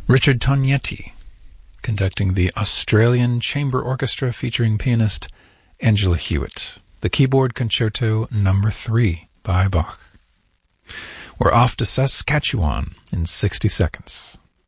Richard Tognetti, conducting the Australian Chamber Orchestra featuring pianist Angela Hewitt. The Keyboard Concerto No. 3 by Bach. We're off to Saskatchewan in 60 seconds.